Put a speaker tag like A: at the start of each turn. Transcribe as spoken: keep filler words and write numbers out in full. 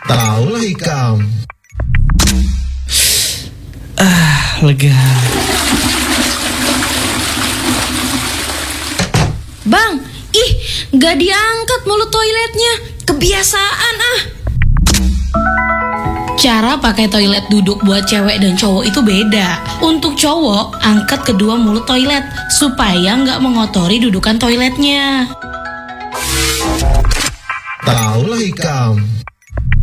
A: Taulah Ikam.
B: Ah, lega.
C: Bang, ih, gak diangkat mulut toiletnya. Kebiasaan ah. Cara pakai toilet duduk buat cewek dan cowok itu beda. Untuk cowok, angkat kedua mulut toilet supaya nggak mengotori dudukan toiletnya.
A: Taulah Ikam.